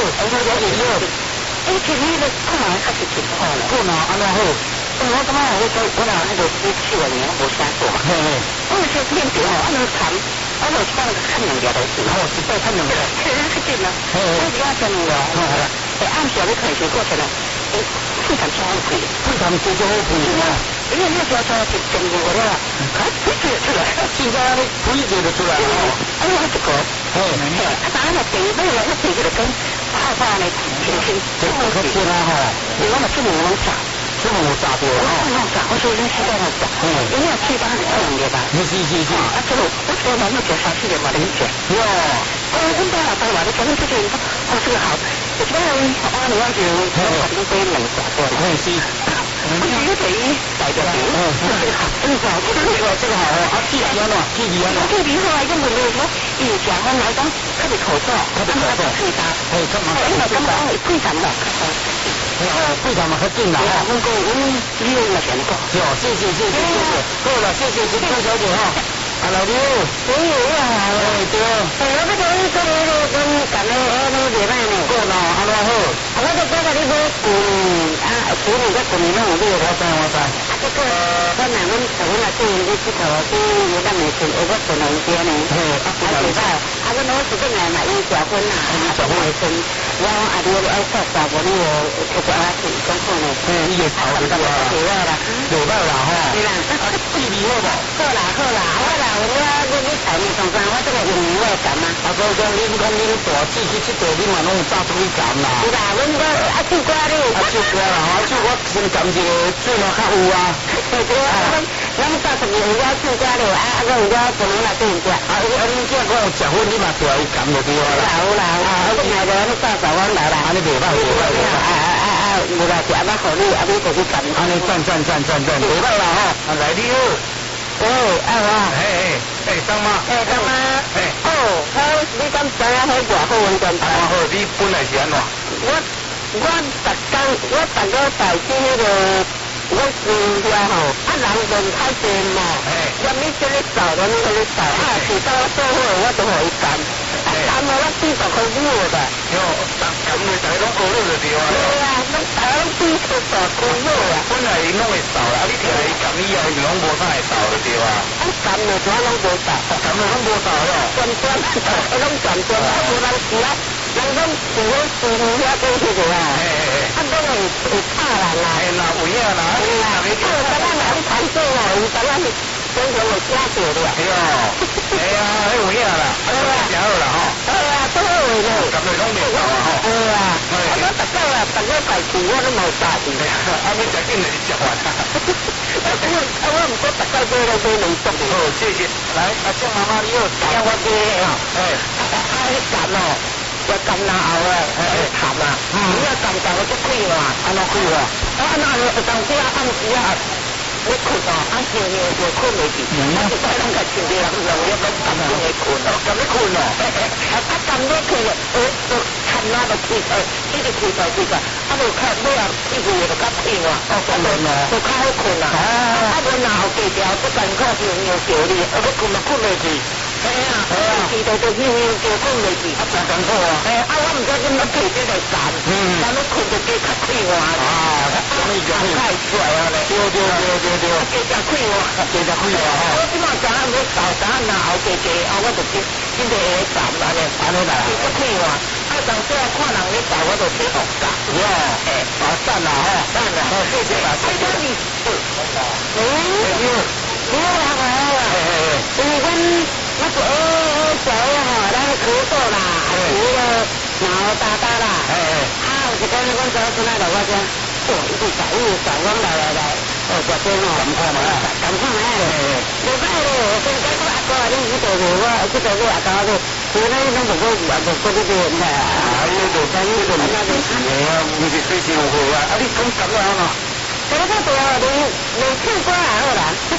我了解你了。 其实那看来还是挺好的。 过哪安那好？ 我感觉我俩那个去了年无相做嘛。我是变别哦，那个谈，我去那个看两家都是。 一摆看两家。 是真的。我比较真的。按照你看是过程了，非常超贵。 非常贵就好贵啊。 因为那时候是真的我了，推荐出来。 现在你推荐就出来了。 我这个。当然了，第一步我推荐的跟泡泡呢， 这不可惜啦哈。 你我们这么能找。 这么炸掉了我说人是这样子，人家去当是这样的吧？ 是。 这个我说咱们介绍是点嘛理解。 哟， 我们把话的咱们这个这个好，这个你要是把这个给冷下过来。 是。 我觉得可以代表这个好， 这个好啊，记笔啊嘛，记笔啊嘛。 记笔后来根本没有说，讲我来讲特别口罩，特别配搭， 干嘛？ 因为刚刚贵咱们的。 贵咱们还定了哈。 能够利用了钱够。 谢谢。够了，谢谢周小姐哈。老刘。对。 我这个跟感觉那个礼拜呢。 够了，安那好。 我就觉得你说处理个处理那种这个哇塞。 这个咱们台湾的对这几头对有的美食，有个可能些呢。礼拜，我那时阵来嘛，有结婚啦，结婚生，然后你爱做啥个那个这个是讲好呢。 也炒的对吧？礼拜啦哈。 对啦。 记笔好不？ 好啦，你采你上山，我这个用我干嘛？ 所以讲你大记去这地，你嘛拢炸出去干啦。 是啦，阮个手瓜哩。 手瓜啦，手瓜先感谢水嘛较有啊。 对啊，咱炸出去有我手瓜哩，我有我不能来对唔对？ 你这讲有结婚，你嘛就来干就对啦。 有啦，我今日你炸我来啦。 你袂歹。 无啦，是阿妈好你，阿你就去干。 安尼赞，袂歹啦吼，来你好。张妈。 你敢知影迄偌好运动？ 好，你本来是安怎？ 我逐个代志迄个，我是遐吼，人人太济嘛，什么这里扫，什么这里扫，是到我做伙，我就互伊干，干了我40块5的。 哟，干了大家拢学了就对啊。 对啊，拢大家40块5啊。 本来伊拢会扫啦，你听伊干以后就拢无啥会扫就对啊。 干了怎拢无扫？ 干了拢无扫哟。 拢转，无人是啊。人讲是我是遐过去个啊，拢会怕人啊。 啦，有影啦， 咱人谈做哦，咱是真正会惊到的。 有影啦，真好啦吼。 真好个咯。 咁你拢未扫啊吼？ 我逐个代志我都冇杀住。 你食紧就是食完。 我唔过逐个做都做能做。 好，谢谢。来，张妈妈你好， 我嘅干咯。我咁那后啊，咸啊，你咁我都开喎，安那开喎，那当时暗时啊，你困哦，就困未住，我就在那个前边人用一个咁嘅困哦，咁你困哦，咁你佢就趁那就开呢啲开就，就看咩啊，呢个就急困喎，就靠困啊，我然后记条不但靠住要叫你，我困咪困未住。知道到要叫工嚟住，真咁好啊！我唔知點解佢哋嚟賺，但係佢哋幾級虧我啊！咁你講太衰啊你！對，幾級虧我？我點解賺唔到賺嗱後幾我就知邊度會賺啦咧？幾級虧我？當時我看人咧賺，我就幾學賺。賺啦賺啦！謝謝啦，謝謝你。你好啊！我是小哈，咱咳嗽啦，除了脑大大啦，有一个我早出来了，我讲，一直找，我来，这边哦，咁看嘛，没办嘞，我跟阿哥你这个我这个阿哥的，所以咱不过这边的，那就是的啊，不是最辛苦啊，你讲咁样嘛？这个对啊，你唱歌好啦，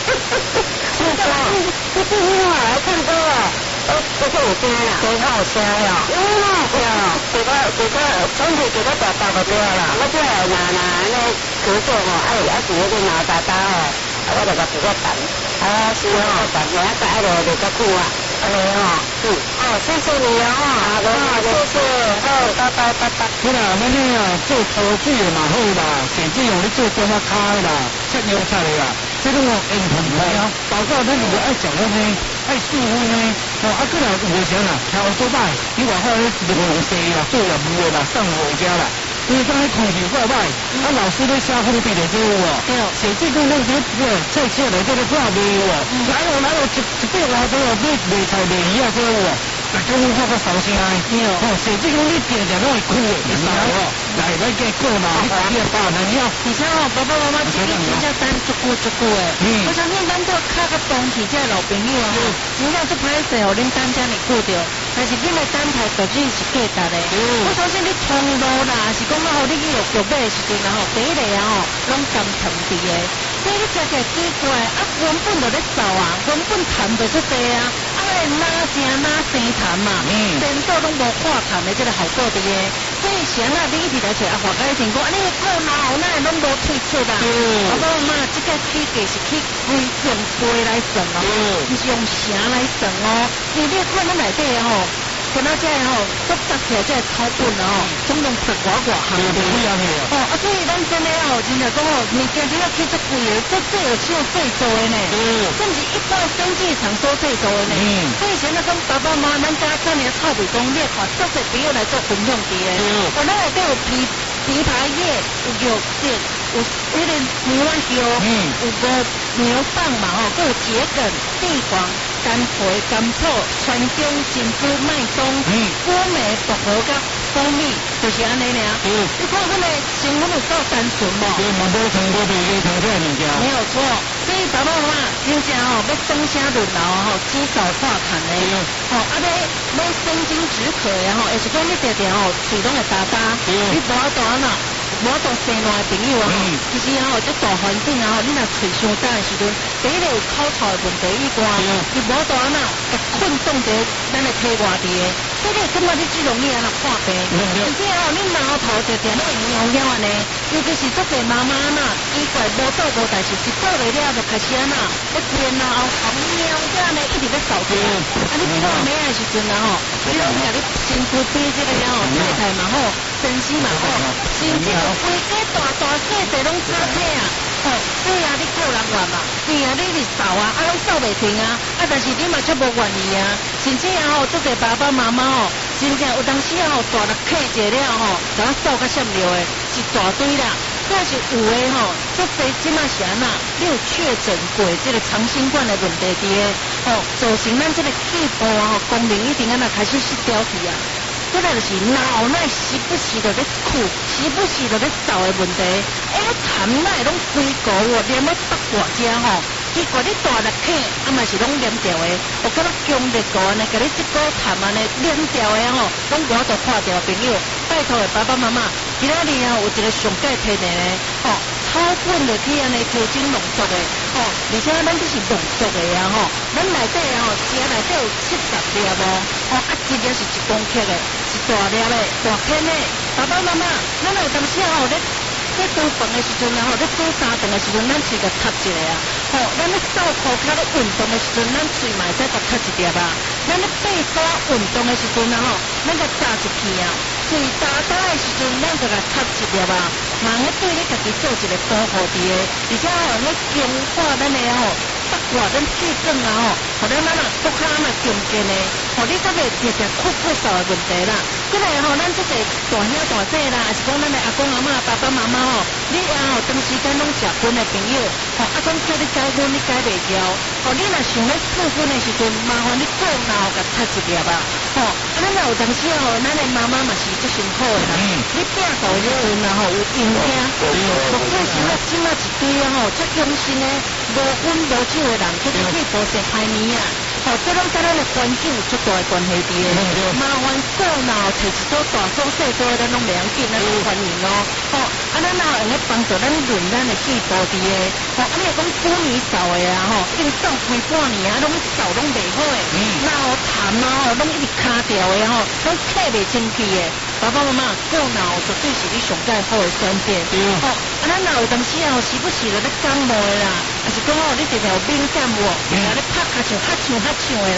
你今天我来唱歌啊，这是有声啊，真好声呀，这个总是这个大大个歌啦，我这那咳嗽吼，是那个脑大大吼，我就甲自己等，是哦，等下个就较久啊， 安尼哦，谢谢你哦，谢谢，拜拜拜拜。 对啦，咱呢做土水的嘛好啦，甚至用咧做中华卡的啦，切牛菜的啦，这种用盐分的啊，包括咱如果爱食呢，爱素荤呢，过来有啥啦，调做歹，你外口咧一个用西啦，做业务的啦，送回家啦。因为当时空气怪歹，老师咧写好比例这有哦，甚至讲咱这菜市内这个挂卖有哦，来哦，一百外多哦，卖菜卖鱼啊这有哦。大家拢看个烧声甚至讲你定定拢会哭的，会烧哦。来，咱个过嘛，你爸爸要。 而且爸爸妈妈这边真正等足久的。我相信咱这卡个冬天这老朋友真正足歹势哦，恁等这么久着，但是恁的等待绝对是价值的。我相信你通路啦，是讲你去药买的时阵第一个拢甘甜甜的。所以你食起来奇怪，原本就咧走原本痰就出地哪正哪生痰嘛，全部拢无化痰的这个效果的耶。所以是你一直来找化解成功，你个老奶拢无退出啦。爸爸妈妈这个起价是去用杯来算哦，不是用成来算哦。因为你看咱内底跟他这都搭起来这草本总共10外行的。所以咱真的真正讲物件真要去足贵的，这有像制作的呢，甚至一般生技厂所制作的呢。所以现在讲爸爸妈妈，咱家这里臭味讲，你看足侪朋友来做分享的。咱内底有枇杷叶，有玉叶，有迄个牛丸椒，有个牛蒡嘛还有桔梗、地黄、甘培、甘草、川芎、珍珠、麦冬、果梅、薄荷甲蜂蜜，就是安尼尔。你看阮的成分有够单纯无？ 嘛无成过别个成这物件。 没有错，所以爸爸妈妈真正要终身轮流减少化痰的。要生津止渴的也是讲你常常嘴拢会打打，你无法度无法度生烂的朋友其实这大环境你若嘴伤干的时阵，第一个有口臭的问题以外，你无法度会困冻在咱的体外底的，所以你感觉你最容易破病。而且你挠头常常都会痒痒呢，尤其是足侪妈妈奇怪无倒无代志，一倒来了就开始要变后喵这样一直在扫地。你看咩的时阵你拢甲你身躯边这个太太嘛好，身体嘛好，甚至规家大细细拢擦体对你靠人怨嘛，对你是扫拢扫袂停但是你嘛却无愿意甚至做者爸爸妈妈真正有当时大力客者了甲扫甲闪尿的一大堆啦。但是有的做侪即马是你有确诊过这个长新冠的问题伫造成咱这个肺部功能一定开始失调去再来就是脑内时不时就在哭，时不时就在扫的问题，痰奶拢规个连要北外遮奇怪你大力客嘛是拢黏掉的，我觉得强烈个呢，甲你这个痰黏掉的拢无法度化掉朋友，拜托的爸爸妈妈，今仔日有一个上界天的草本就去酒精浓缩的而且咱这是浓缩的咱内底食内底有70粒一粒是1公克的，一大粒的大片的，爸爸妈妈，咱有当时在煮饭的时阵在煮三顿的时阵，咱嘴就吸一个咱咧扫裤脚咧运动的时阵，咱嘴嘛会使甲吸一粒咱咧爬山运动的时阵咱甲扎一片嘴打打的时阵，咱就甲吸一粒慢慢对你家己做一个保护伫的，而且咧强化咱的北外咱气管互咱骨骹强健的，互你才袂直直咳嗽的问题啦。再来咱这个大兄大姐啦，还是讲咱的阿公阿嬷、爸爸妈妈你长时间拢食薰的朋友讲叫你解薰你解袂掉你若想咧试薰的时阵，麻烦你过脑甲吸一粒咱若有当时咱的妈妈嘛是足辛苦的啦，你摒肚咧运有阴影无过时即马一堆遮凶心的无薰无酒的人，叫做肺部生歹物这拢甲咱的环境有足大的关系伫的，麻烦过脑摕一组大组细组的，咱拢袂要紧，咱拢欢迎咱若用咧帮助咱润咱的肺部伫的你若讲久年扫的已经扫开半年拢扫拢袂好的，那痰拢一直卡掉的拢吸袂进去的，爸爸妈妈过脑绝对是你上介好的选择咱若有当时时不时就咧感冒的啦，还是讲你直直有敏感你拍卡像哈唱的啦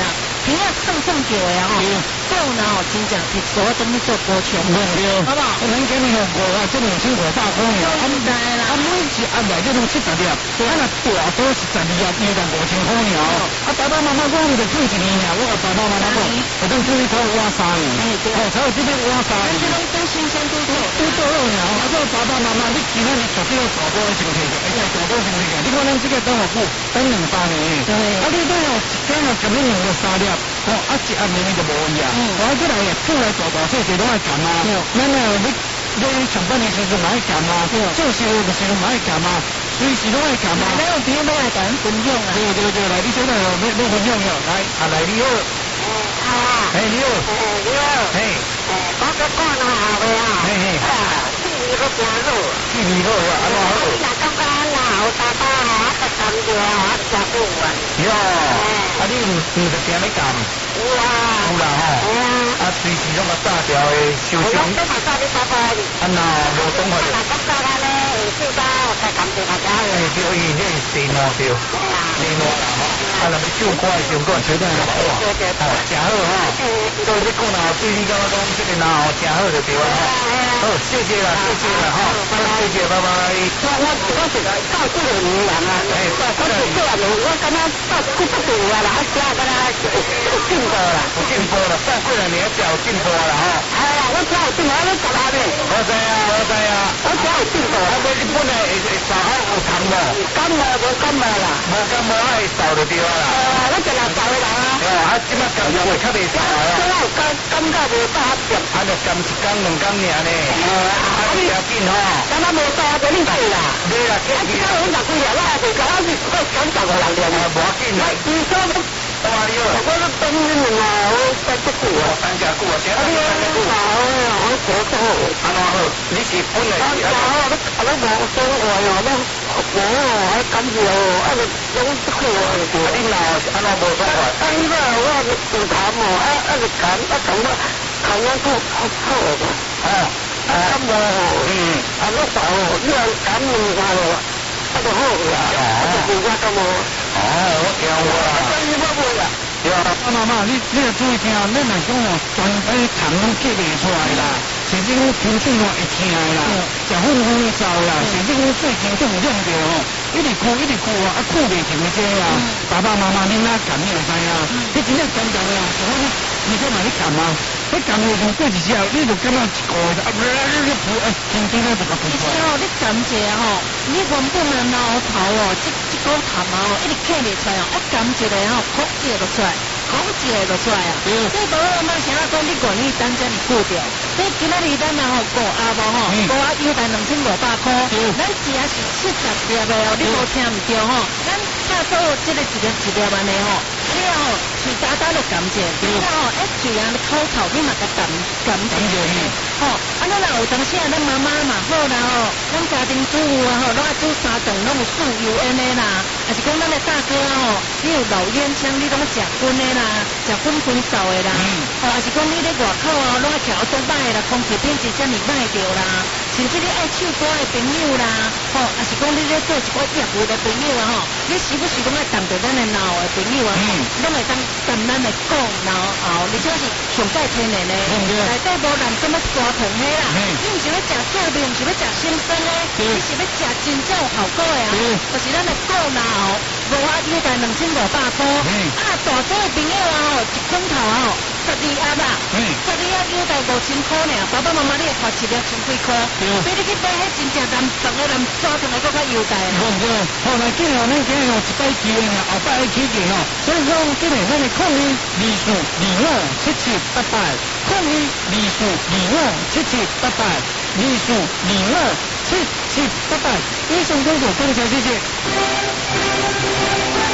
钱啊算着的啊吼，够呢吼，真正是所有东西做保全，好不好？ 咱今日吼5啊，这2500块呢， 安排啦， 每一安排这种70粒，啊那大多是12粒，约到5000块呢。啊爸爸妈妈，我们就做1年呀，我爸爸妈妈讲，我当做一套挖沙呢，才有这边挖沙。 咱这种都新鲜都做， 都做了呢。啊，说爸爸妈妈，你今仔日绝对要大多的身体个，哎呀，大多身体个，你看咱这个等好久，等2、3年。 对。 啊，你都要一天要咁样用个3粒，哦，啊一暗暝就无去啊。我过来出来大大细细拢爱干啊。咱你上班的时阵买干啊，做事的时阵买干啊，随时拢爱干啊。 咱有别拢爱干分享啊。 对，来，你现在要分享了，来你好。你好。 你好。我个干哪下个啊？气味都真好。 气味好啊，安怎好？ 你若感觉哪有爸爸啊，个感觉啊，真好啊。 哟，啊你唔就定咧干？ 有啊。 有啦吼。啊，随时拢个炸掉的收伤。 我都嘛炸你爸爸哩。 啊那无讲法。 那感觉安尼，最早才感觉大家。 对，伊迄是地暖对，地暖啦吼。啊，若要唱歌的时候，绝对要好啊。哦，真好哈。所以你讲啦，对你感觉讲这个哪吼真好就对了哈。好，谢谢啦哈。谢谢，拜拜。 我是个到这个年人啊，到这个年，我感觉到不对啊啦，啊，家个啦有进步啦， 到过来年才有进步啦哈。 哎呀，我只有进步，你干嘛呢？ 我知啊， 我只有进步。 啊，你本来会烧好有糖无？ 感冒无感冒啦？ 无感冒爱烧就对啦。 我只来烧的啦。 啊，即摆感冒会较袂烧啊。 我感觉无大点。 啊，就甘1天2天尔呢。啊，不要紧吼。 感觉无大就你去啦。 对啦，今日我若几日，我还是讲我是我感觉个人量啊， 无要紧啦。 你说我话你哦， 我都等你们啊，我等这久啊， 等下久啊，现在我做错。 安怎好？你是本来是啊，我无说话哦，我感觉哦，啊，拢不好啊， 你老安怎无说话？ 你话我有谈哦，就谈，谈我做好的，感冒哦，我手你要感冒了，就好啦，就我感冒。 我听我啦。 你我无啦。 爸妈妈，你要注意听，咱若讲哦，全体痰拢结袂出来啦，甚至讲鼻水拢会疼啦，食昏燥啦，甚至讲最近都有用着哦，一直哭啊，哭袂停的这啊，爸爸妈妈恁哪感你会知啊？你真正感动啦，你说嘛你感吗？你感的时候过一下，你就感觉一个你扑轻轻就个扑出来。 你感觉吼，你原本的脑头哦，这股痰啊哦，一直咳袂出来哦，一感觉咧吼，哭一个就出来，哭一个就出来啊。所以爸爸妈妈想要讲你愿意等这么久着，所以今仔日咱然后过阿无吼，过阿优待2500块，咱只是70粒的哦，你无听唔对吼，咱差做这个一粒安尼吼，你吼嘴打打就感觉，你吼嘴啊你口头你嘛个感觉吼，啊咱若有当时啊，咱妈妈嘛好啦吼，咱家庭主妇啊吼，拢爱煮3顿，拢有顺油烟的啦，还是讲咱的大哥啊吼，你有老烟枪，你拢食荤的啦，食荤素的啦，吼，还是讲你咧外口啊，拢爱调都歹啦，空气品质遮尔歹着啦，甚至你爱唱歌的朋友啦，吼，还是讲你咧做一个业务的朋友啊吼，你时不时拢爱谈着咱的老的朋友啊，拢会当谈咱的讲老后，而且是上拜天的呢，内底无人什么沙糖的啦，你毋是要食假面，毋是要食新鲜的，你是要食真正有效果的啊，就是咱的讲老无啊优待2500块，啊大哥的朋友啊吼，一捆头啊吼，12盒啦，12盒优待5000块呢，爸爸妈妈你会花1粒千几块，比你去买迄真正蓝色的沙糖的更较优待啊。 好，来今日咱今日一摆机会呢，后摆来起见哦，所以讲今日咱的0124257788，0124257788，0124257788，以上工作，多谢谢谢。